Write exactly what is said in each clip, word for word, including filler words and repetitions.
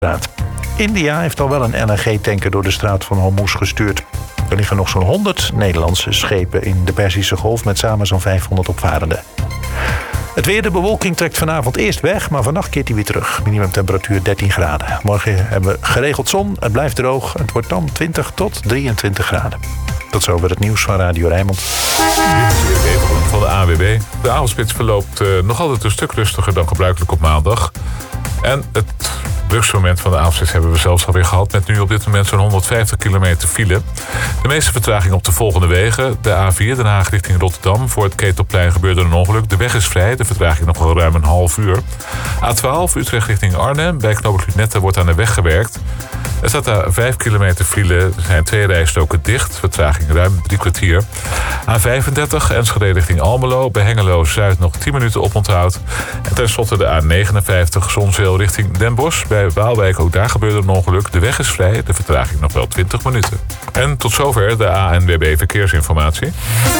India heeft al wel een L N G-tanker door de straat van Hormuz gestuurd. Er liggen nog zo'n honderd Nederlandse schepen in de Perzische Golf met samen zo'n vijfhonderd opvarenden. Het weer, de bewolking trekt vanavond eerst weg, maar vannacht keert hij weer terug. Minimumtemperatuur dertien graden. Morgen hebben we geregeld zon, het blijft droog. Het wordt dan twintig tot drieëntwintig graden. Tot zover het nieuws van Radio Rijnmond. Dit is weer van de A N W B. De avondspits verloopt uh, nog altijd een stuk rustiger dan gebruikelijk op maandag. En het drukste moment van de avondspits hebben we zelfs alweer gehad, met nu op dit moment zo'n honderdvijftig kilometer file. De meeste vertraging op de volgende wegen. De A vier Den Haag richting Rotterdam. Voor het Ketelplein gebeurde een ongeluk. De weg is vrij, de vertraging nog wel ruim een half uur. A twaalf Utrecht richting Arnhem. Bij knooppunt Lunette wordt aan de weg gewerkt. Er staat daar vijf kilometer file. Er zijn twee rijstroken dicht. Vertraging ruim drie kwartier. A vijfendertig Enschede richting Almelo. Bij Hengelo Zuid nog tien minuten oponthoud. En tenslotte de A negenenvijftig Zonzeel richting Den Bosch. Bij Waalwijk ook daar gebeurde een ongeluk. De weg is vrij. De vertraging nog wel twintig minuten. En tot zover de A N W B Verkeersinformatie.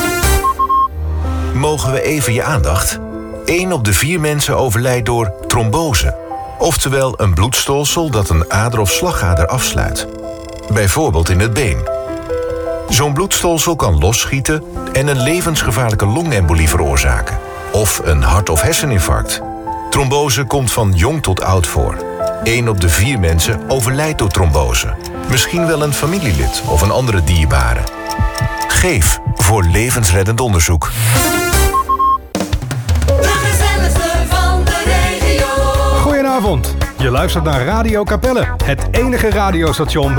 Mogen we even je aandacht? Eén op de vier mensen overlijdt door trombose. Oftewel een bloedstolsel dat een ader of slagader afsluit. Bijvoorbeeld in het been. Zo'n bloedstolsel kan losschieten en een levensgevaarlijke longembolie veroorzaken. Of een hart- of herseninfarct. Trombose komt van jong tot oud voor. Eén op de vier mensen overlijdt door trombose. Misschien wel een familielid of een andere dierbare. Geef voor levensreddend onderzoek. Goedenavond, je luistert naar Radio Capelle, het enige radiostation met